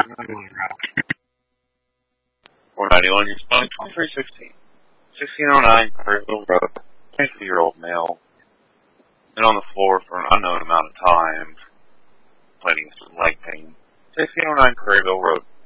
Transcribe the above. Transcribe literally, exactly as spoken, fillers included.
four ninety-one, you're spelling twenty-three sixteen. sixteen oh nine, Prairieville Road. twenty-two-year-old male. Been on the floor for an unknown amount of time. Complaining of some leg pain. sixteen oh nine, Prairieville Road.